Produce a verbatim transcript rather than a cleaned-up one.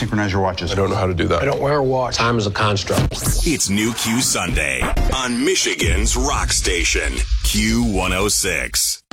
synchronize your watches? I don't know how to do that. I don't wear a watch. Time is a construct. It's New Q Sunday on Michigan's Rock Station, Q one oh six.